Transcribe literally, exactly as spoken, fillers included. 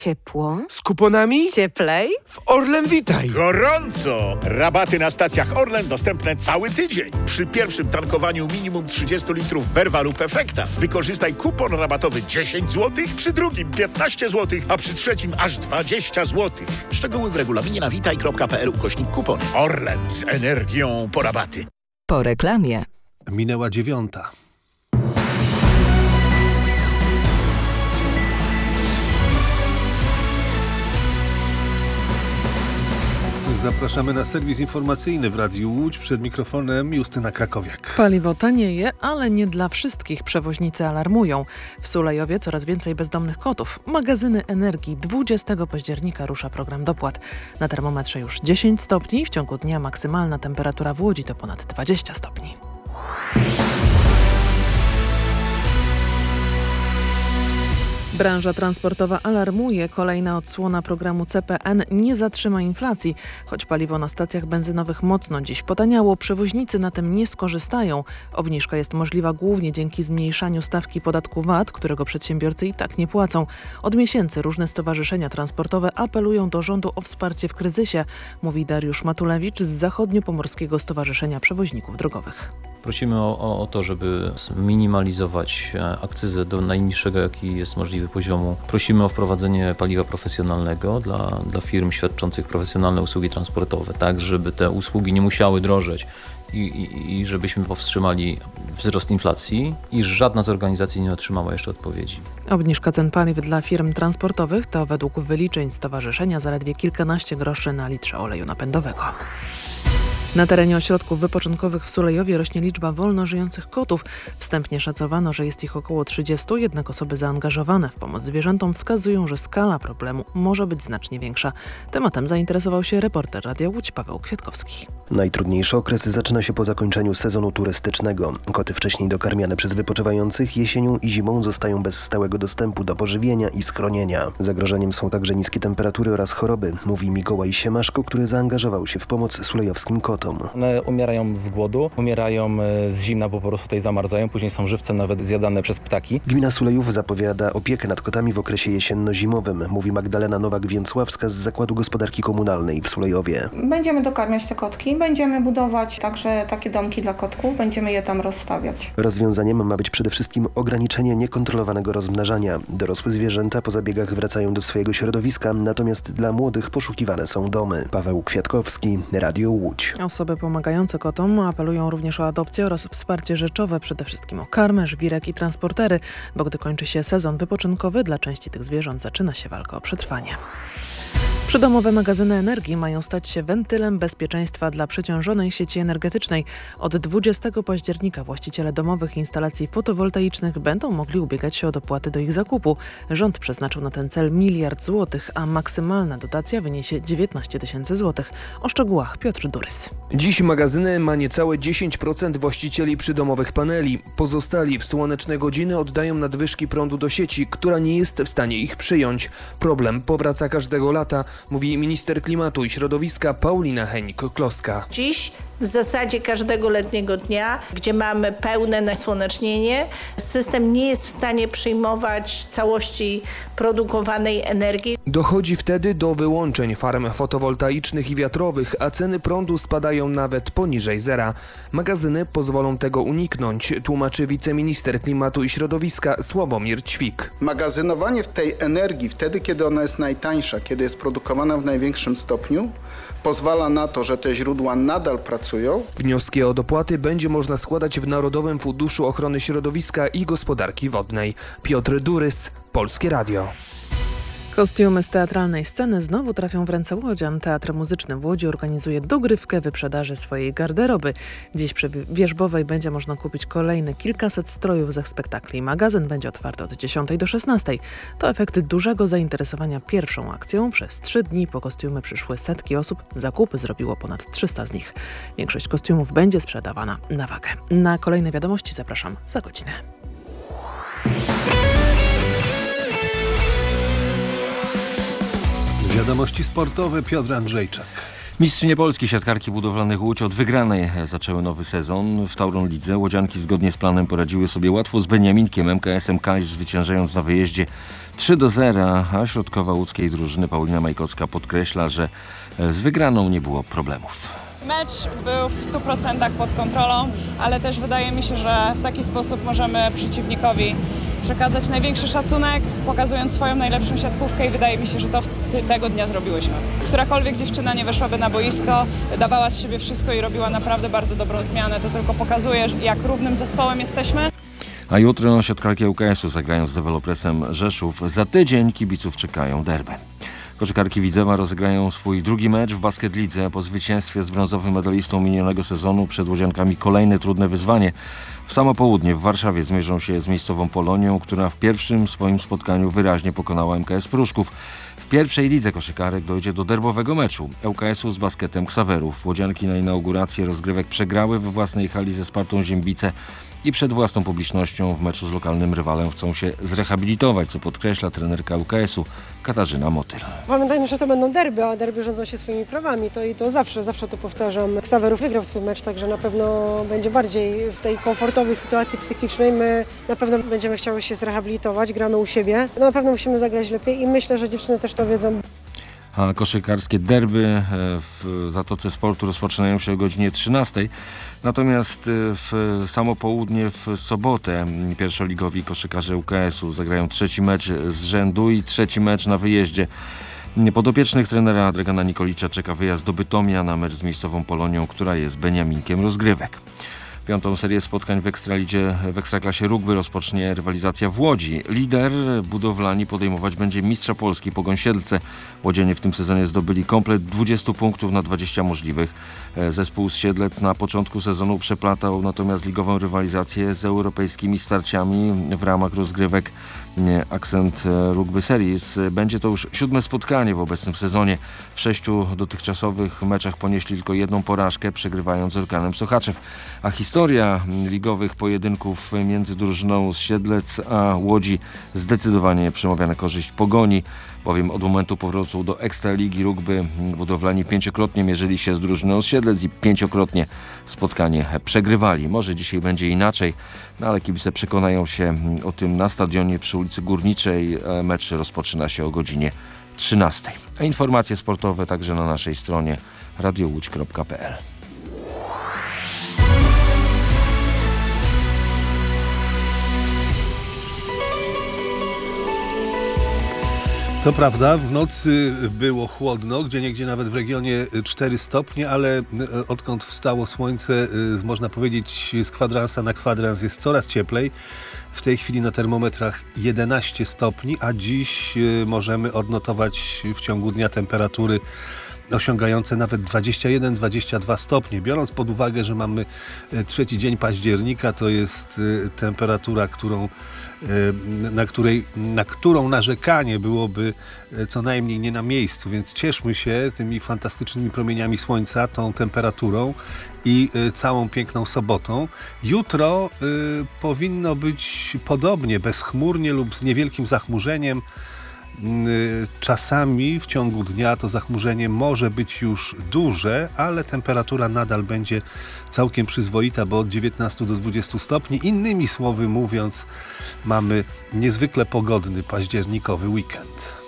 Ciepło. Z kuponami? Cieplej. W Orlen Witaj. Gorąco! Rabaty na stacjach Orlen dostępne cały tydzień. Przy pierwszym tankowaniu minimum trzydzieści litrów Verva lub Efekta wykorzystaj kupon rabatowy dziesięć złotych, przy drugim piętnaście złotych, a przy trzecim aż dwadzieścia złotych. Szczegóły w regulaminie na witaj kropka p l ukośnik kupon. Orlen z energią po rabaty. Po reklamie. Minęła dziewiąta. Zapraszamy na serwis informacyjny w Radiu Łódź. Przed mikrofonem Justyna Krakowiak. Paliwo tanieje, ale nie dla wszystkich. Przewoźnicy alarmują. W Sulejowie coraz więcej bezdomnych kotów. Magazyny energii. dwudziestego października rusza program dopłat. Na termometrze już dziesięć stopni. W ciągu dnia maksymalna temperatura w Łodzi to ponad dwadzieścia stopni. Branża transportowa alarmuje. Kolejna odsłona programu C P N nie zatrzyma inflacji. Choć paliwo na stacjach benzynowych mocno dziś potaniało, przewoźnicy na tym nie skorzystają. Obniżka jest możliwa głównie dzięki zmniejszaniu stawki podatku V A T, którego przedsiębiorcy i tak nie płacą. Od miesięcy różne stowarzyszenia transportowe apelują do rządu o wsparcie w kryzysie, mówi Dariusz Matulewicz z Zachodniopomorskiego Stowarzyszenia Przewoźników Drogowych. Prosimy o, o, o to, żeby zminimalizować akcyzę do najniższego, jaki jest możliwy poziomu. Prosimy o wprowadzenie paliwa profesjonalnego dla, dla firm świadczących profesjonalne usługi transportowe, tak żeby te usługi nie musiały drożeć i, i, i żebyśmy powstrzymali wzrost inflacji i żadna z organizacji nie otrzymała jeszcze odpowiedzi. Obniżka cen paliw dla firm transportowych to według wyliczeń stowarzyszenia zaledwie kilkanaście groszy na litrze oleju napędowego. Na terenie ośrodków wypoczynkowych w Sulejowie rośnie liczba wolno żyjących kotów. Wstępnie szacowano, że jest ich około trzydziestu, jednak osoby zaangażowane w pomoc zwierzętom wskazują, że skala problemu może być znacznie większa. Tematem zainteresował się reporter Radia Łódź Paweł Kwiatkowski. Najtrudniejszy okres zaczyna się po zakończeniu sezonu turystycznego. Koty wcześniej dokarmiane przez wypoczywających jesienią i zimą zostają bez stałego dostępu do pożywienia i schronienia. Zagrożeniem są także niskie temperatury oraz choroby, mówi Mikołaj Siemaszko, który zaangażował się w pomoc sulejowskim kotom. One umierają z głodu, umierają z zimna, bo po prostu tutaj zamarzają, później są żywcem nawet zjadane przez ptaki. Gmina Sulejów zapowiada opiekę nad kotami w okresie jesienno-zimowym, mówi Magdalena Nowak-Więcławska z Zakładu Gospodarki Komunalnej w Sulejowie. Będziemy dokarmiać te kotki, będziemy budować także takie domki dla kotków, będziemy je tam rozstawiać. Rozwiązaniem ma być przede wszystkim ograniczenie niekontrolowanego rozmnażania. Dorosłe zwierzęta po zabiegach wracają do swojego środowiska, natomiast dla młodych poszukiwane są domy. Paweł Kwiatkowski, Radio Łódź. Osoby pomagające kotom apelują również o adopcję oraz wsparcie rzeczowe, przede wszystkim o karmę, żwirek i transportery, bo gdy kończy się sezon wypoczynkowy, dla części tych zwierząt zaczyna się walka o przetrwanie. Przydomowe magazyny energii mają stać się wentylem bezpieczeństwa dla przeciążonej sieci energetycznej. Od dwudziestego października właściciele domowych instalacji fotowoltaicznych będą mogli ubiegać się o dopłaty do ich zakupu. Rząd przeznaczył na ten cel miliard złotych, a maksymalna dotacja wyniesie dziewiętnaście tysięcy złotych. O szczegółach Piotr Durys. Dziś magazyny ma niecałe dziesięć procent właścicieli przydomowych paneli. Pozostali w słoneczne godziny oddają nadwyżki prądu do sieci, która nie jest w stanie ich przyjąć. Problem powraca każdego lata, mówi minister klimatu i środowiska Paulina Henik-Kloska. Dziś w zasadzie każdego letniego dnia, gdzie mamy pełne nasłonecznienie, system nie jest w stanie przyjmować całości produkowanej energii. Dochodzi wtedy do wyłączeń farm fotowoltaicznych i wiatrowych, a ceny prądu spadają nawet poniżej zera. Magazyny pozwolą tego uniknąć, tłumaczy wiceminister klimatu i środowiska Sławomir Ćwik. Magazynowanie w tej energii wtedy, kiedy ona jest najtańsza, kiedy jest produkowana w największym stopniu, pozwala na to, że te źródła nadal pracują. Wnioski o dopłaty będzie można składać w Narodowym Funduszu Ochrony Środowiska i Gospodarki Wodnej. Piotr Durys, Polskie Radio. Kostiumy z teatralnej sceny znowu trafią w ręce łodzian. Teatr Muzyczny w Łodzi organizuje dogrywkę wyprzedaży swojej garderoby. Dziś przy Wierzbowej będzie można kupić kolejne kilkaset strojów ze spektakli. Magazyn będzie otwarty od dziesiątej do szesnastej. To efekt dużego zainteresowania pierwszą akcją. Przez trzy dni po kostiumy przyszły setki osób. Zakupy zrobiło ponad trzysta z nich. Większość kostiumów będzie sprzedawana na wagę. Na kolejne wiadomości zapraszam za godzinę. Wiadomości sportowe, Piotr Andrzejczak. Mistrzynie Polski siatkarki budowlanych Łódź od wygranej zaczęły nowy sezon w Tauron Lidze. Łodzianki zgodnie z planem poradziły sobie łatwo z Beniaminkiem M K S-em Kalisz, zwyciężając na wyjeździe trzy do zera, a środkowa łódzkiej drużyny Paulina Majkowska podkreśla, że z wygraną nie było problemów. Mecz był w stu procentach pod kontrolą, ale też wydaje mi się, że w taki sposób możemy przeciwnikowi przekazać największy szacunek, pokazując swoją najlepszą siatkówkę i wydaje mi się, że to ty, tego dnia zrobiłyśmy. Którakolwiek dziewczyna nie weszłaby na boisko, dawała z siebie wszystko i robiła naprawdę bardzo dobrą zmianę. To tylko pokazuje, jak równym zespołem jesteśmy. A jutro siatkarki U K S-u zagrają z Developresem Rzeszów. Za tydzień kibiców czekają derby. Koszykarki Widzewa rozegrają swój drugi mecz w Basket Lidze. Po zwycięstwie z brązowym medalistą minionego sezonu przed Łodziankami kolejne trudne wyzwanie. W samo południe w Warszawie zmierzą się z miejscową Polonią, która w pierwszym swoim spotkaniu wyraźnie pokonała M K S Pruszków. W pierwszej lidze koszykarek dojdzie do derbowego meczu U K S-u z Basketem Ksawerów. Łodzianki na inaugurację rozgrywek przegrały we własnej hali ze Spartą Ziembice i przed własną publicznością w meczu z lokalnym rywalem chcą się zrehabilitować, co podkreśla trenerka U K S-u Katarzyna Motyl. Pamiętajmy, że to będą derby, a derby rządzą się swoimi prawami. To i to zawsze, zawsze to powtarzam. Ksawerów wygrał swój mecz, także na pewno będzie bardziej w tej komfortowej sytuacji psychicznej. My na pewno będziemy chciały się zrehabilitować, gramy u siebie. No, na pewno musimy zagrać lepiej i myślę, że dziewczyny też to wiedzą. A koszykarskie derby w Zatoce Sportu rozpoczynają się o godzinie trzynastej. Natomiast w samo południe w sobotę pierwszoligowi koszykarze U K S-u zagrają trzeci mecz z rzędu i trzeci mecz na wyjeździe. Podopiecznych trenera Dragana Nikolicza czeka wyjazd do Bytomia na mecz z miejscową Polonią, która jest Beniaminkiem rozgrywek. Piątą serię spotkań w Ekstralidzie, w Ekstraklasie Rugby rozpocznie rywalizacja w Łodzi. Lider budowlani podejmować będzie mistrza Polski Pogoń Siedlce. Łodzianie w tym sezonie zdobyli komplet dwudziestu punktów na dwadzieścia możliwych. Zespół z Siedlec na początku sezonu przeplatał natomiast ligową rywalizację z europejskimi starciami w ramach rozgrywek Accent Rugby Series. Będzie to już siódme spotkanie w obecnym sezonie. W sześciu dotychczasowych meczach ponieśli tylko jedną porażkę, przegrywając z Orkanem Sochaczew. A historia ligowych pojedynków między drużyną z Siedlec a Łodzi zdecydowanie przemawia na korzyść Pogoni, bowiem od momentu powrotu do Ekstraligi Rugby budowlani pięciokrotnie mierzyli się z drużyną z Siedlec i pięciokrotnie spotkanie przegrywali. Może dzisiaj będzie inaczej, no ale kibice przekonają się o tym na stadionie przy ulicy Górniczej. Mecz rozpoczyna się o godzinie trzynastej. A informacje sportowe także na naszej stronie radio łódź kropka p l. To prawda, w nocy było chłodno, gdzieniegdzie nawet w regionie cztery stopnie, ale odkąd wstało słońce, można powiedzieć, z kwadransa na kwadrans jest coraz cieplej. W tej chwili na termometrach jedenaście stopni, a dziś możemy odnotować w ciągu dnia temperatury osiągające nawet dwadzieścia jeden dwadzieścia dwa stopnie. Biorąc pod uwagę, że mamy trzeci dzień października, to jest temperatura, którą na, której, na którą narzekanie byłoby co najmniej nie na miejscu, więc cieszmy się tymi fantastycznymi promieniami słońca, tą temperaturą i całą piękną sobotą. Jutro y, powinno być podobnie, bezchmurnie lub z niewielkim zachmurzeniem. Czasami w ciągu dnia to zachmurzenie może być już duże, ale temperatura nadal będzie całkiem przyzwoita, bo od dziewiętnastu do dwudziestu stopni. Innymi słowy mówiąc, mamy niezwykle pogodny październikowy weekend.